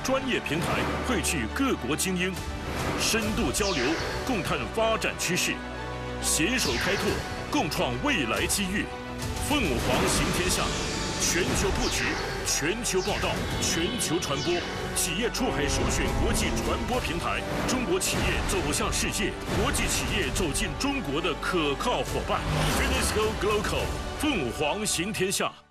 专业平台汇聚各国精英，深度交流，共探发展趋势，携手开拓，共创未来机遇。凤凰行天下，全球布局，全球报道，全球传播，企业出海首选国际传播平台，中国企业走向世界，国际企业走进中国的可靠伙伴。Finisco Global， 凤凰行天下。